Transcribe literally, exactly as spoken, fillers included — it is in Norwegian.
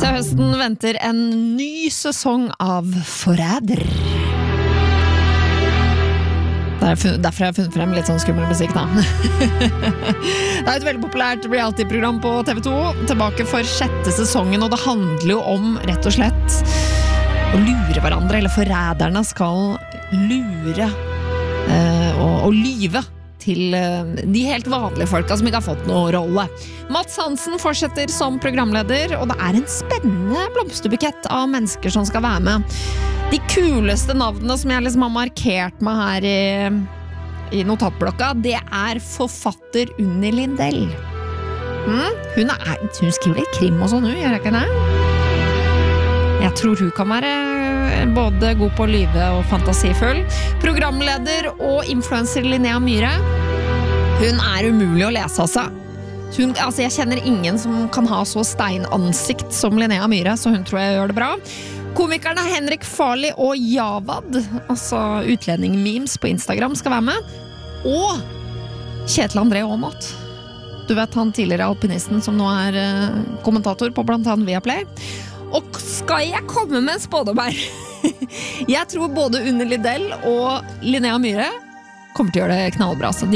Til høsten venter en ny sesong av Forræder. Derfor har jeg funnet frem litt sånn skummel musikk da. Det er et veldig populært reality-program på T V to, tilbake for sjette sesongen, og det handler jo om, rett og slett, å lure hverandre, eller forræderne skal lure eh, og, og lyve til eh, de helt vanlige folka som ikke har fått noe rolle. Mats Hansen fortsetter som programleder, og det er en spennende blomsterbukett av mennesker som skal være med. De kuleste navnene som jeg liksom har markert meg her i, i notatblokka, det er forfatter Unni Lindell. Mm? Hun, er, hun skriver litt krim og sånn, hun, gjør jeg ikke det? Jeg tror hun kan være både god på å lyve og fantasifull. Programleder og influencer Linnea Myhre. Hun er umulig å lese, altså. Hun, altså jeg kjenner ingen som kan ha så steinansikt som Linnea Myhre, så hun tror jeg gjør det bra. Komikerne Henrik Farley og Javad, altså utlending-memes på Instagram, skal være med. Og Kjetil André Aamodt. Du vet han tidligere alpinisten som nå er uh, kommentator på blant annet Viaplay. Og skal jeg komme med en spådom her? Jeg tror både Unni Lindell og Linnea Myhre kommer til å gjøre det knallbra. Så de